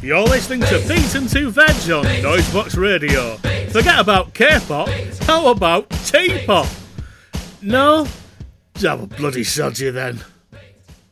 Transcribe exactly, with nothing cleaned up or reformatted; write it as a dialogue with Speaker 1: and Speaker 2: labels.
Speaker 1: You're listening to Beaten to Veg on Noisebox Radio. Forget about K-pop, how about T-pop? No? Have a bloody sod you then.